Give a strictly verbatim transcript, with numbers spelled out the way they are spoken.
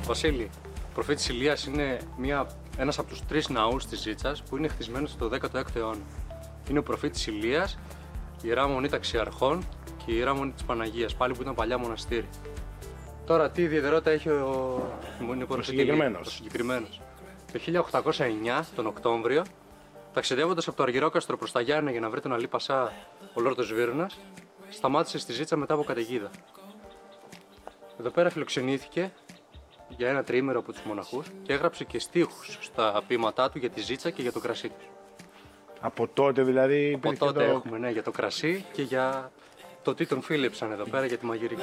Βασίλη, ο προφήτης Ηλίας είναι μια, ένας από τους τρεις ναούς της Ζήτσας που είναι χτισμένος στο δέκατο έκτο αιώνα. Είναι ο προφήτης Ηλίας, η Ιερά Μονή Ταξιαρχών και η Ιερά Μονή της Παναγίας, πάλι που ήταν παλιά μοναστήρι. Τώρα, τι ιδιαιτερότητα έχει ο, ο συγκεκριμένος. Ο συγκεκριμένος. Το χίλια οκτακόσια εννιά, τον Οκτώβριο, ταξιδεύοντας από το Αργυρόκαστρο προς τα Γιάννενα για να βρει τον Αλή Πασά, ο Λόρδος Βίρνας, σταμάτησε στη Ζήτσα μετά από καταιγίδα. Εδώ πέρα φιλοξενήθηκε για ένα τριήμερο από τους μοναχούς και έγραψε και στίχους στα ποίηματά του για τη Ζήτσα και για το κρασί του. Από τότε δηλαδή Από υπήρχε τότε το... έχουμε, ναι, για το κρασί και για το τι τον φίλεψαν εδώ πέρα για τη μαγειρική.